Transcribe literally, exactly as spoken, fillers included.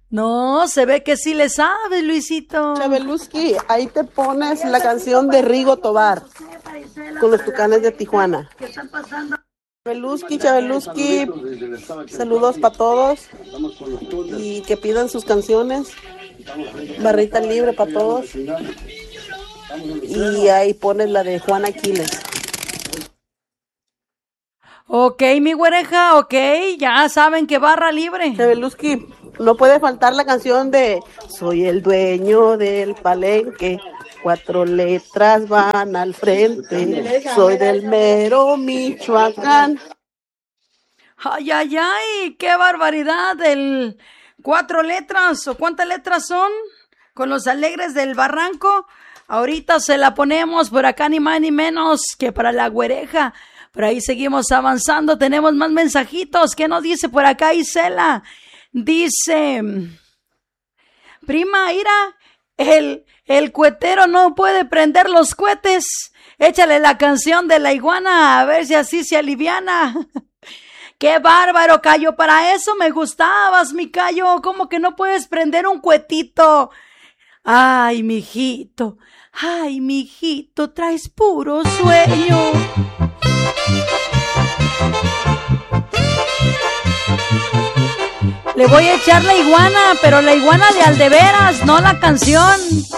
No, se ve que sí le sabes, Luisito. Chabeluski, ahí te pones la canción de Rigo Tobar con los Tucanes de Tijuana. Chabeluski, Chabeluski, saludos para todos y que pidan sus canciones. Barrita libre para todos. Y ahí pones la de Juan Aquiles. Ok, mi güereja, ok, ya saben que barra libre. Chabeluski, no puede faltar la canción de Soy el dueño del palenque, cuatro letras van al frente, soy del mero Michoacán. Ay, ay, ay, qué barbaridad, el cuatro letras, ¿o cuántas letras son? Con los alegres del barranco, ahorita se la ponemos por acá ni más ni menos que para la güereja. Por ahí seguimos avanzando, tenemos más mensajitos. ¿Qué nos dice por acá Isela? Dice, prima, Ira, el, el cuetero no puede prender los cohetes. Échale la canción de la iguana, a ver si así se aliviana. ¡Qué bárbaro, Cayo! Para eso me gustabas, mi Cayo. ¿Cómo que no puedes prender un cuetito? Ay, mijito, ay, mijito, traes puro sueño. Le voy a echar la iguana, pero la iguana de aldeveras, no la canción.